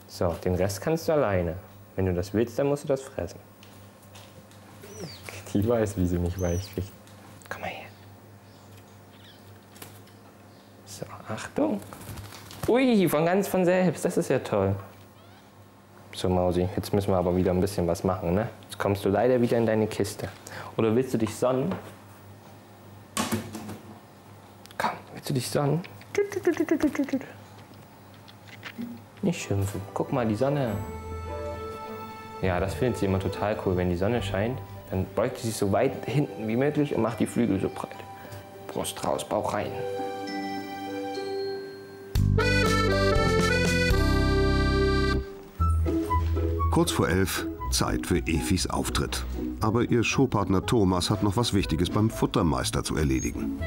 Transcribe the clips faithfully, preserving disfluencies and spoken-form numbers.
So, den Rest kannst du alleine. Wenn du das willst, dann musst du das fressen. Die weiß, wie sie mich weich kriegt. Komm mal her. So, Achtung. Ui, von ganz von selbst. Das ist ja toll. So, Mausi, jetzt müssen wir aber wieder ein bisschen was machen, ne? Jetzt kommst du leider wieder in deine Kiste. Oder willst du dich sonnen? Komm, willst du dich sonnen? Nicht schimpfen. Guck mal, die Sonne. Ja, das findet sie immer total cool. Wenn die Sonne scheint, dann beugt sie sich so weit hinten wie möglich und macht die Flügel so breit. Brust raus, Bauch rein. Kurz vor elf, Zeit für Efis Auftritt. Aber ihr Showpartner Thomas hat noch was Wichtiges beim Futtermeister zu erledigen.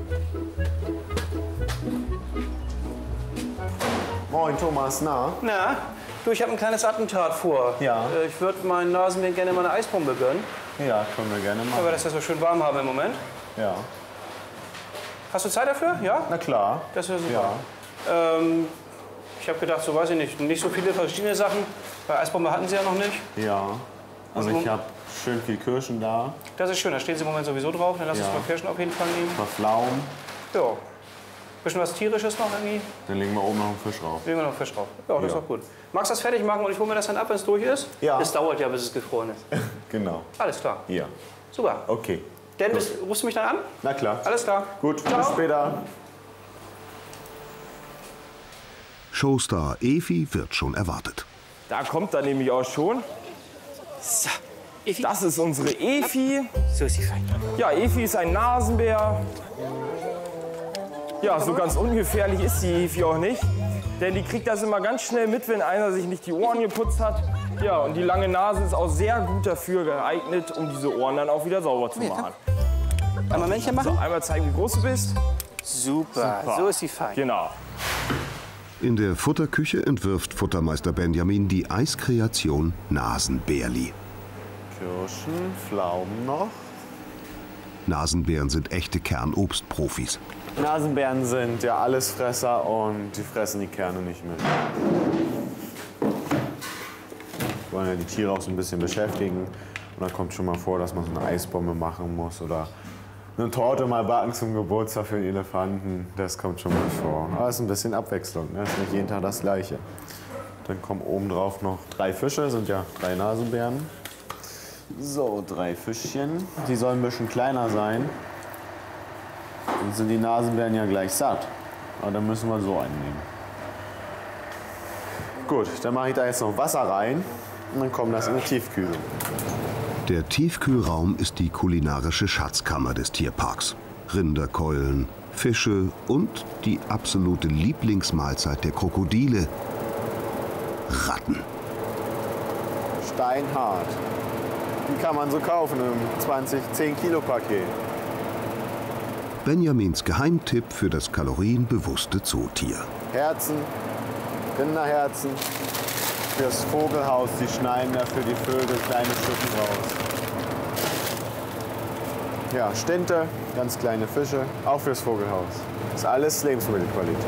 Moin Thomas, na? Na, du, ich habe ein kleines Attentat vor. Ja. Äh, Ich würde meinen Nasenbären gerne mal eine Eisbombe gönnen. Ja, können wir gerne machen. Aber dass wir das so schön warm haben im Moment. Ja. Hast du Zeit dafür? Ja? Na klar. Das wäre super. Ja. Ähm, ich habe gedacht, so weiß ich nicht, nicht so viele verschiedene Sachen. Bei Eisbombe hatten sie ja noch nicht. Ja. Also Also- ich habe schön viel Kirschen da. Das ist schön, da stehen sie im Moment sowieso drauf. Dann lass Ja. uns mal Kirschen auf jeden Fall nehmen. Ein paar Pflaumen. Ja. Bisschen was Tierisches noch irgendwie. Dann legen wir oben noch einen Fisch drauf. Legen wir noch Fisch drauf. Ja, das ist Ja. auch gut. Magst du das fertig machen und ich hole mir das dann ab, wenn es durch ist? Ja. Es dauert ja, bis es gefroren ist. Genau. Alles klar. Hier. Super. Okay. Dann Gut. bist, rufst du mich dann an? Na klar. Alles klar. Gut, Ciao. bis später. Showstar Efi wird schon erwartet. Da kommt er nämlich auch schon. So, Effi. Das ist unsere Efi. So ist sie fein. Ja, Efi ist ein Nasenbär. Ja, so ganz ungefährlich ist die Efi auch nicht. Denn die kriegt das immer ganz schnell mit, wenn einer sich nicht die Ohren geputzt hat. Ja, und die lange Nase ist auch sehr gut dafür geeignet, um diese Ohren dann auch wieder sauber zu machen. Einmal Männchen machen? So, einmal zeigen, wie groß du bist. Super. Super. So ist sie fein. Genau. In der Futterküche entwirft Futtermeister Benjamin die Eiskreation Nasenbärli. Kirschen, Pflaumen noch. Nasenbären sind echte Kernobstprofis. Nasenbären sind ja Allesfresser und die fressen die Kerne nicht mit. Wir wollen ja die Tiere auch so ein bisschen beschäftigen. Und da kommt schon mal vor, dass man so eine Eisbombe machen muss oder eine Torte mal backen zum Geburtstag für den Elefanten. Das kommt schon mal vor. Aber es ist ein bisschen Abwechslung, ne? Es ist nicht jeden Tag das Gleiche. Dann kommen obendrauf noch drei Fische, sind ja drei Nasenbären. So, drei Fischchen. Die sollen ein bisschen kleiner sein. Dann sind die Nasenbären ja gleich satt. Aber dann müssen wir so einen nehmen. Gut, dann mache ich da jetzt noch Wasser rein und dann kommt das in die Tiefkühlung. Der Tiefkühlraum ist die kulinarische Schatzkammer des Tierparks. Rinderkeulen, Fische und die absolute Lieblingsmahlzeit der Krokodile: Ratten. Steinhart. Die kann man so kaufen im zwanzig zehn Kilo Paket. Benjamins Geheimtipp für das kalorienbewusste Zootier. Herzen, Rinderherzen. Fürs Vogelhaus, die schneiden da für die Vögel kleine Stücke raus. Ja, Stinte, ganz kleine Fische, auch fürs Vogelhaus. Das ist alles Lebensmittelqualität.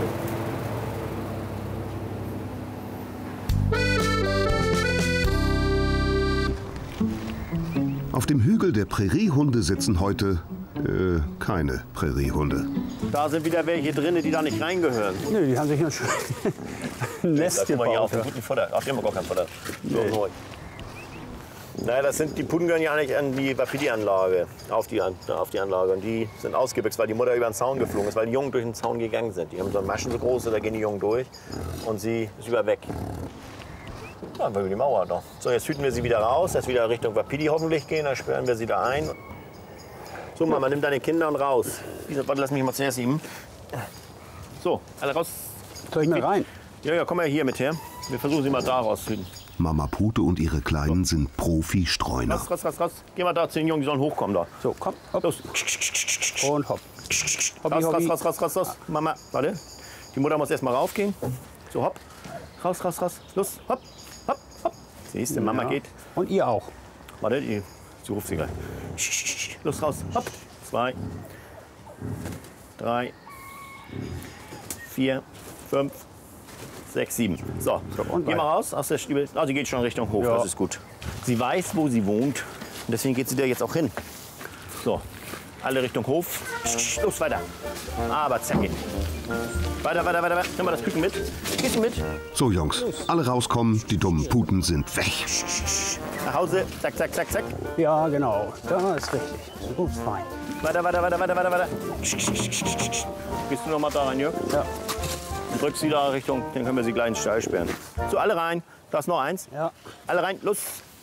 Auf dem Hügel der Präriehunde sitzen heute äh, keine Präriehunde. Da sind wieder welche drin, die da nicht reingehören. Nö, die haben sich ja schon ein Nest Da guck mal hier auf gebaut. den guten Futter. Ach, die haben wir gar kein Futter. So, so. Naja, das sind, die Puden gehören ja eigentlich an die Wapiti-Anlage, auf die, auf die Anlage. Und die sind ausgebüxt, weil die Mutter über den Zaun geflogen ist, weil die Jungen durch den Zaun gegangen sind. Die haben so Maschen so groß, da gehen die Jungen durch und sie ist über weg. Ja, dann über die Mauer da. So, jetzt hüten wir sie wieder raus, jetzt wieder Richtung Wapiti hoffentlich gehen, dann sperren wir sie da ein. So, Mama, nimm deine Kinder und raus. Warte, lass mich mal zuerst eben. So, alle raus. Soll ich mal rein? Ja, ja, komm mal hier mit her. Wir versuchen sie mal da rauszügen. Mama Pute und ihre Kleinen sind Profi-Streuner. Raus, raus, raus, raus. Geh mal da zu den Jungen, die sollen hochkommen da. So, komm, hopp. Los. Und hopp. Hoppi, Raus, raus, hoppi. raus, raus, raus, raus. Mama, warte. Die Mutter muss erst mal raufgehen. So, hopp. Raus, raus, raus. Los, hopp, hopp, hopp. Siehst du, Mama Ja. geht. Und ihr auch. Warte, die, sie ruft sie gleich. Los, raus. Hopp. Zwei, drei, vier, fünf, sechs, sieben. So, geh mal raus aus der Stiebel. Ah, sie geht schon Richtung Hof, Ja. das ist gut. Sie weiß, wo sie wohnt. Und deswegen geht sie da jetzt auch hin. So, alle Richtung Hof. Los, weiter. Aber zackig. Weiter, weiter, weiter, weiter. Nimm mal das Küken mit. Gehst du mit? So, Jungs, alle rauskommen, die dummen Puten sind weg. Nach Hause. Zack, zack, zack, zack. Ja, genau. Da ist richtig. So gut, fein. Weiter, weiter, weiter, weiter, weiter, weiter. Gehst du noch mal da rein, Jörg? Ja. Und drückst sie da Richtung, dann können wir sie gleich in den Stall sperren. So, alle rein. Da ist noch eins. Ja. Alle rein, los.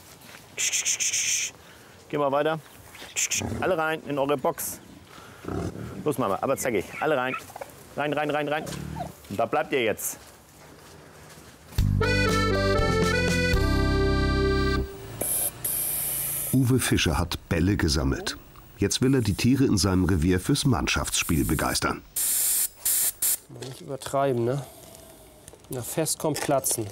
Geh mal weiter. Alle rein in eure Box. Los, Mama, aber zackig. Alle rein. Rein, rein, rein, rein. Und da bleibt ihr jetzt. Uwe Fischer hat Bälle gesammelt. Jetzt will er die Tiere in seinem Revier fürs Mannschaftsspiel begeistern. Nicht übertreiben, ne? Nach Fest kommt Platzen.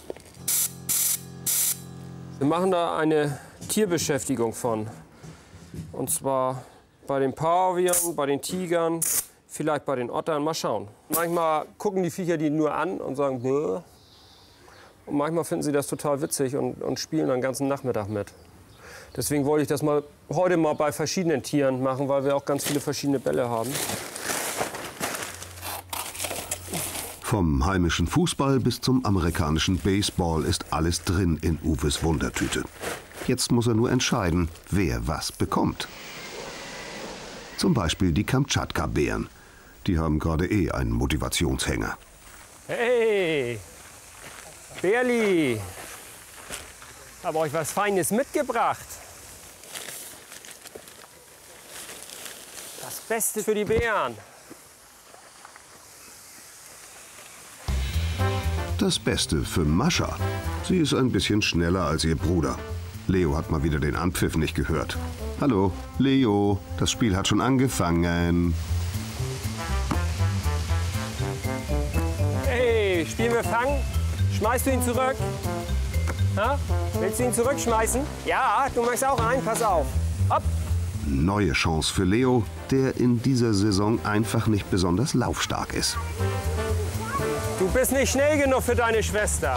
Wir machen da eine Tierbeschäftigung von. Und zwar bei den Pavianen, bei den Tigern, vielleicht bei den Ottern. Mal schauen. Manchmal gucken die Viecher die nur an und sagen, bäh. Und manchmal finden sie das total witzig und, und spielen den ganzen Nachmittag mit. Deswegen wollte ich das mal heute mal bei verschiedenen Tieren machen, weil wir auch ganz viele verschiedene Bälle haben. Vom heimischen Fußball bis zum amerikanischen Baseball ist alles drin in Uwes Wundertüte. Jetzt muss er nur entscheiden, wer was bekommt. Zum Beispiel die Kamtschatka-Bären. Die haben gerade eh einen Motivationshänger. Hey, Bärli, habe euch was Feines mitgebracht. Das Beste für die Bären. Das Beste für Mascha. Sie ist ein bisschen schneller als ihr Bruder. Leo hat mal wieder den Anpfiff nicht gehört. Hallo, Leo, das Spiel hat schon angefangen. Hey, spielen wir Fang? Schmeißt du ihn zurück? Ha? Willst du ihn zurückschmeißen? Ja, du machst auch ein, pass auf. Hopp. Neue Chance für Leo, der in dieser Saison einfach nicht besonders laufstark ist. Du bist nicht schnell genug für deine Schwester.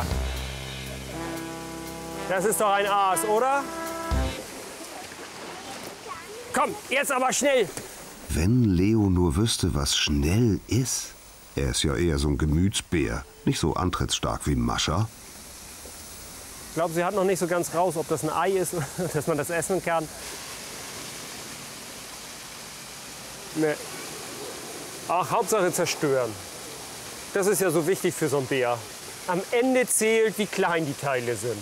Das ist doch ein Aas, oder? Komm, jetzt aber schnell. Wenn Leo nur wüsste, was schnell ist. Er ist ja eher so ein Gemütsbär, nicht so antrittsstark wie Mascha. Ich glaube, sie hat noch nicht so ganz raus, ob das ein Ei ist, dass man das essen kann. Nee. Ach, Hauptsache zerstören. Das ist ja so wichtig für so einen Bär. Am Ende zählt, wie klein die Teile sind.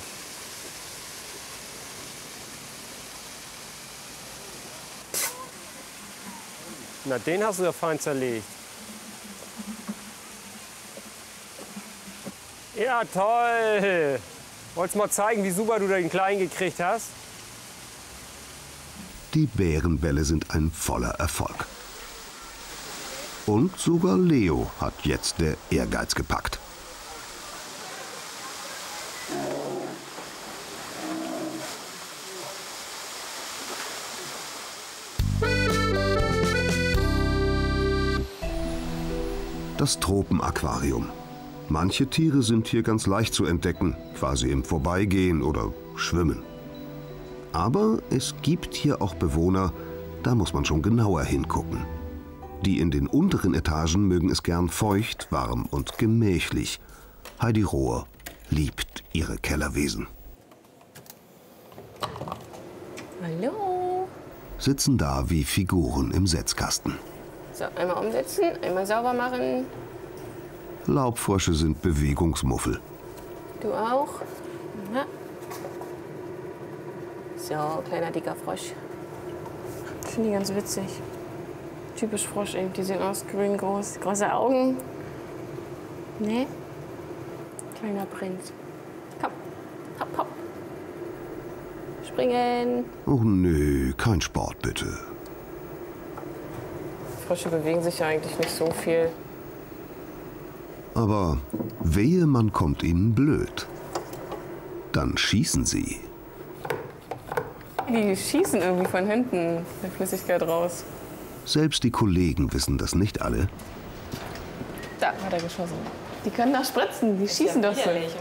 Na, den hast du ja fein zerlegt. Ja, toll. Wolltest mal zeigen, wie super du den Kleinen gekriegt hast? Die Bärenbälle sind ein voller Erfolg. Und sogar Leo hat jetzt der Ehrgeiz gepackt. Das Tropenaquarium. Manche Tiere sind hier ganz leicht zu entdecken, quasi im Vorbeigehen oder Schwimmen. Aber es gibt hier auch Bewohner, da muss man schon genauer hingucken. Die in den unteren Etagen mögen es gern feucht, warm und gemächlich. Heidi Rohr liebt ihre Kellerwesen. Hallo. Sitzen da wie Figuren im Setzkasten. So, einmal umsetzen, einmal sauber machen. Laubfrösche sind Bewegungsmuffel. Du auch? Ja. So, kleiner dicker Frosch. Ich finde die ganz witzig. Typisch Frosch, eben. Die sehen aus, grün, groß, große Augen. Ne? Kleiner Prinz. Komm, hopp, hopp. Springen. Oh nö, kein Sport bitte. Frösche bewegen sich ja eigentlich nicht so viel. Aber wehe, man kommt ihnen blöd. Dann schießen sie. Die schießen irgendwie von hinten der Flüssigkeit raus. Selbst die Kollegen wissen das nicht alle. Da hat er geschossen. Die können doch spritzen, die schießen doch so. Widerlich.